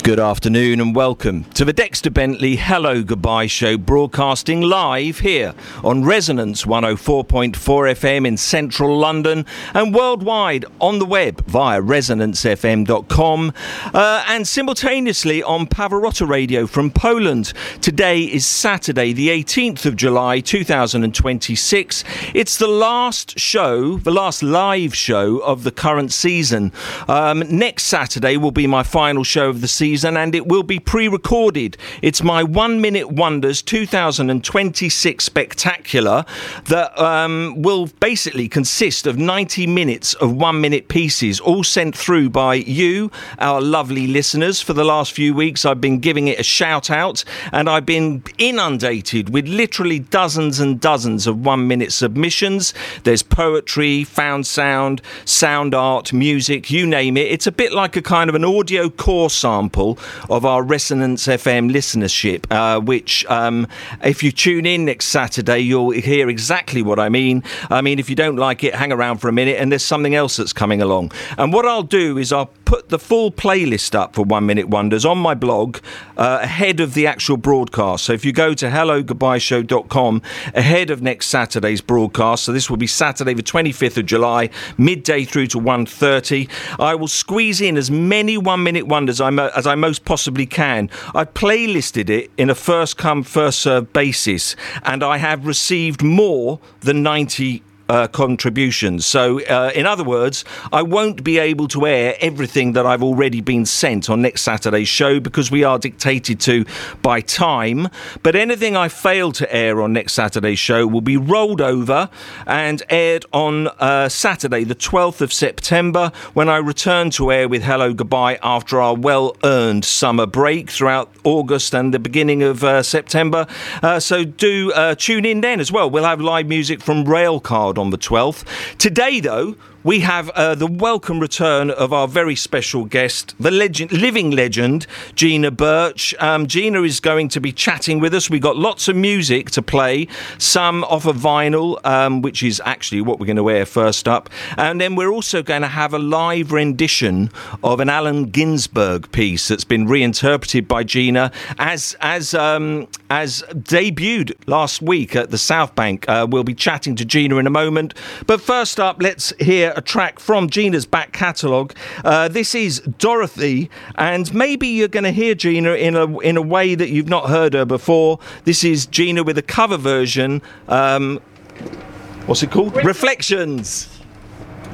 Good afternoon and welcome to the Dexter Bentley Hello Goodbye Show, broadcasting live here on Resonance 104.4 FM in central London and worldwide on the web via resonancefm.com and simultaneously on Pavarotti Radio from Poland. Today is Saturday the 18th of July 2026. It's the last show, the last live show of the current season. Next Saturday will be my final show of the season, and it will be pre-recorded. It's my 1 Minute Wonders 2026 Spectacular that will basically consist of 90 minutes of 1 minute pieces, all sent through by you, our lovely listeners. For the last few weeks I've been giving it a shout out, and I've been inundated with literally dozens and dozens of 1 minute submissions. There's poetry, found sound, sound art, music, you name it. It's a bit like a kind of an audio core sample of our Resonance FM listenership, which if you tune in next Saturday you'll hear exactly what I mean. If you don't like it, hang around for a minute and there's something else that's coming along. And what I'll do is I'll put the full playlist up for 1 Minute Wonders on my blog ahead of the actual broadcast. So if you go to hellogoodbyeshow.com ahead of next Saturday's broadcast, so this will be Saturday the 25th of July, midday through to 1:30, I will squeeze in as many 1 Minute Wonders as I most possibly can. I playlisted it in a first come first served basis, and I have received more than 90 contributions. So in other words, I won't be able to air everything that I've already been sent on next Saturday's show because we are dictated to by time. But anything I fail to air on next Saturday's show will be rolled over and aired on Saturday the 12th of September, when I return to air with Hello Goodbye after our well-earned summer break throughout August and the beginning of September. So do tune in then as well. We'll have live music from Railcard on the 12th. Today, though, we have the welcome return of our very special guest, the living legend, Gina Birch. Gina is going to be chatting with us. We've got lots of music to play, some off of vinyl, which is actually what we're going to air first up. And then we're also going to have a live rendition of an Allen Ginsberg piece that's been reinterpreted by Gina as debuted last week at the South Bank. We'll be chatting to Gina in a moment. But first up, let's hear a track from Gina's back catalogue. This is Dorothy, and maybe you're going to hear Gina in a way that you've not heard her before. This is Gina with a cover version. What's it called? Reflections.